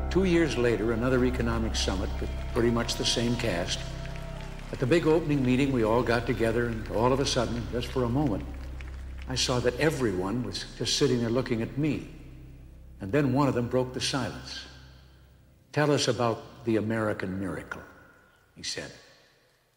2 years later, another economic summit with pretty much the same cast. At the big opening meeting, we all got together, and all of a sudden, just for a moment, I saw that everyone was just sitting there looking at me. And then one of them broke the silence. "Tell us about the American miracle," he said.